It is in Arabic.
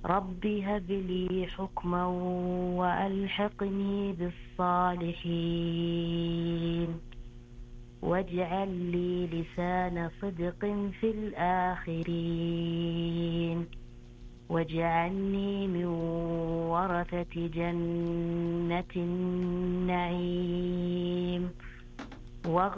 رب هب لي حكما وألحقني بالصالحين واجعل لي لسان صدق في الآخرين واجعلني من ورثة جنة النعيم